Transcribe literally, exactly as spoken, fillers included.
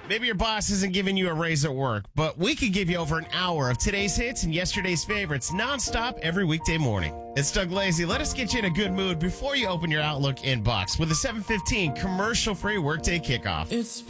Maybe your boss isn't giving you a raise at work, but we could give you over an hour of today's hits and yesterday's favorites nonstop every weekday morning. It's Doug Lazy. Let us get you in a good mood before you open your Outlook inbox with a seven fifteen commercial-free workday kickoff. It's